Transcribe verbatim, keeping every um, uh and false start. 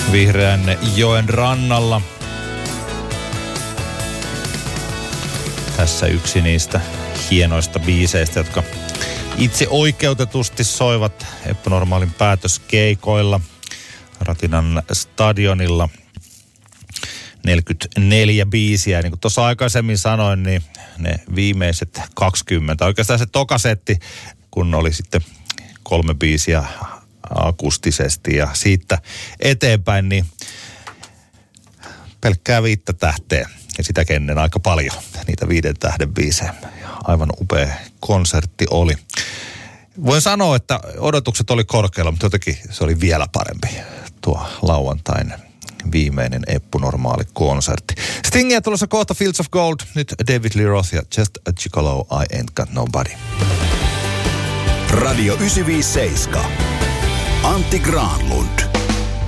Vihreän joen rannalla. Tässä yksi niistä hienoista biiseistä, jotka itse oikeutetusti soivat Eppunormaalin päätöskeikoilla Ratinan stadionilla. neljäkymmentäneljä biisiä. Niin kuin tuossa aikaisemmin sanoin, niin ne viimeiset kaksikymmentä. Oikeastaan se tokasetti, kun oli sitten kolme biisiä akustisesti ja siitä eteenpäin, niin pelkkää viittä tähteä. Ja sitä kennen aika paljon, niitä viiden tähden biisejä. Aivan upea konsertti oli. Voin sanoa, että odotukset oli korkealla, mutta jotenkin se oli vielä parempi tuo lauantain viimeinen Eppunormaali konsertti. Stingia tulossa kohta Fields of Gold. Nyt David Lee Roth ja Just a Gigolo, I Ain't Got Nobody. Radio yhdeksänsataaviisikymmentäseitsemän. Antti Granlund.